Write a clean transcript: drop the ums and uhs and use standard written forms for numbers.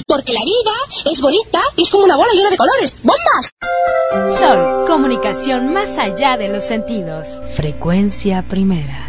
Porque la vida es bonita y es como una bola llena de colores. ¡Bombas! Sol, comunicación más allá de los sentidos. Frecuencia primera.